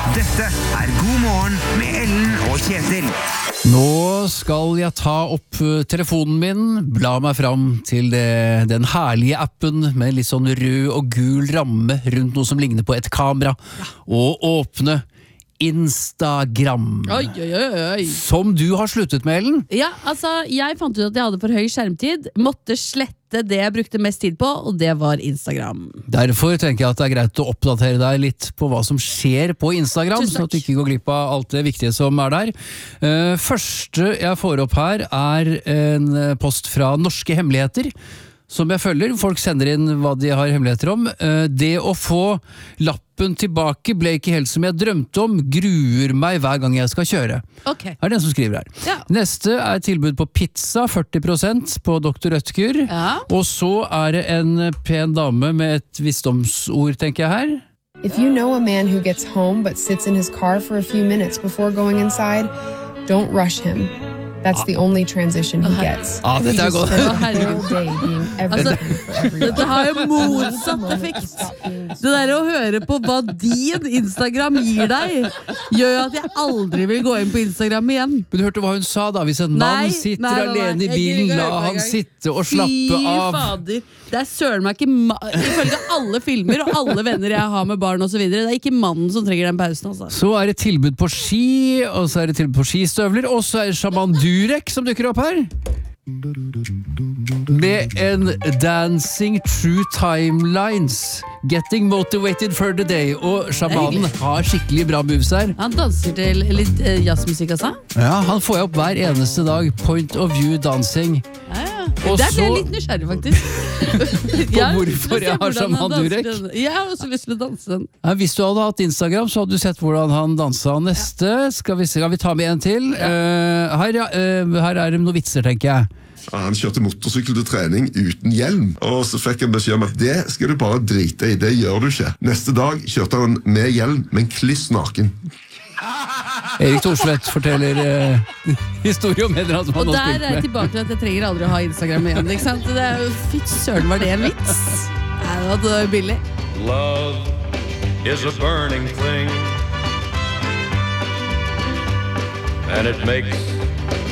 Dette God morgen med Ellen og Kjetil. Nå skal jeg ta opp telefonen min, bla meg fram til den herlige appen med litt sånn rød og gul ramme rundt noe som ligner på et kamera, og åpne Instagram. Oi. Som du har sluttet med, Ellen. Ja, altså, jeg fant ut at jeg hadde for høy skjermtid, måtte slette det jeg brukte mest tid på, og det var Instagram. Derfor tenker jeg at det greit å oppdatere deg litt på hva som skjer på Instagram, sånn at du ikke går glipp av alt det viktige som der. Første jeg får opp her en post fra Norske Hemmeligheter, som jeg følger. Folk sender inn hva de har hemmeligheter om. Det å få lappen tilbake ble ikke helt som jeg drømte om, gruer meg hver gang jeg skal kjøre. Okay. Er den som skriver her. Ja. Neste tilbud på pizza, 40% på Dr. Rødtger. Ja. Og så det en pen dame med et visdomsord, tenker jeg her. If you know a man who gets home but sits in his car for a few minutes before going inside, don't rush him. That's the only transition he gets. Dette godt. Dette har jo motsatt effekt. Det der å høre på hva din Instagram gir deg, gjør jo at jeg aldri vil gå inn på Instagram igjen. Men du hørte hva hun sa da? Hvis en mann sitter alene i bilen, la han sitte og slappe av. Fy fader. Det søren meg ikke ifølge alle filmer og alle venner jeg har med barn og så videre. Det ikke mannen som trenger den pausen, altså. Så det tilbud på ski, og så det tilbud på skistøvler, og så det Shaman Durek som dukker opp her. Med en Dancing Through Timelines, Getting Motivated for the Day. Og shamanen har skikkelig bra moves her. Han danser til litt jazzmusikk, altså? Ja, han får jeg opp hver eneste dag. Point of view dancing. Og der ble jeg litt nysgjerrig, faktisk. På hvorfor jeg har Shaman Durek? Jeg har også lyst til å danse den. Ja, hvis du hadde hatt Instagram, så hadde du sett hvordan han danset neste. Skal vi ta med en til? Her det noen vitser, tenker jeg. Han kjørte motorsykkel til trening uten hjelm, og så fikk han beskjed om at det skal du bare drite i, det gjør du ikke. Neste dag kjørte han med hjelm, men kliss naken. Erik Thorstvedt forteller historie om en eller annen som han og har spilt med. Og der jeg tilbake til at jeg trenger aldri å ha Instagram igjen, ikke sant? Det jo fitt søren, var det en vits? Nei, det var billig. Love is a burning thing, and it makes